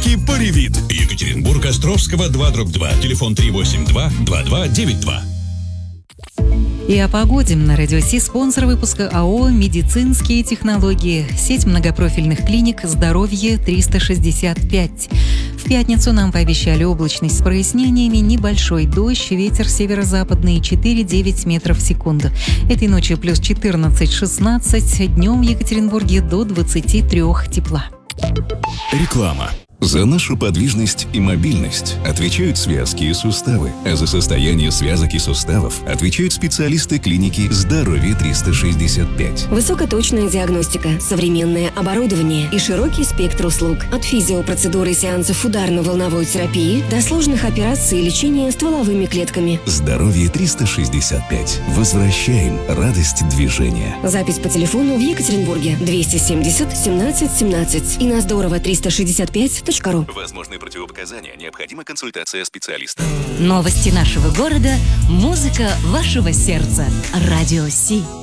Клиники Поривит. Екатеринбург, Островского, 2/2. Телефон 382-2292. И о погоде на Радио Си. Спонсор выпуска АО «Медицинские технологии». Сеть многопрофильных клиник «Здоровье 365». В пятницу нам пообещали облачность с прояснениями, небольшой дождь, ветер северо-западный 4-9 метров в секунду. Этой ночью плюс 14-16, днем в Екатеринбурге до 23 тепла. Реклама. За нашу подвижность и мобильность отвечают связки и суставы, а за состояние связок и суставов отвечают специалисты клиники «Здоровье 365». Высокоточная диагностика, современное оборудование и широкий спектр услуг. От физиопроцедуры и сеансов ударно-волновой терапии до сложных операций и лечения стволовыми клетками. «Здоровье 365». Возвращаем радость движения. Запись по телефону в Екатеринбурге 270 17 17 и на Здорово 365. Возможны противопоказания. Необходима консультация специалиста. Новости нашего города. Музыка вашего сердца. Радио Си.